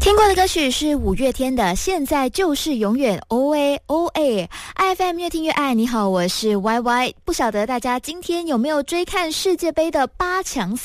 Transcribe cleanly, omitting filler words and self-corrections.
听过的歌曲是五月天的《现在就是永远》OA。 越听越爱。你好，我是 YY。 不晓得大家今天有没有追看世界杯的8强赛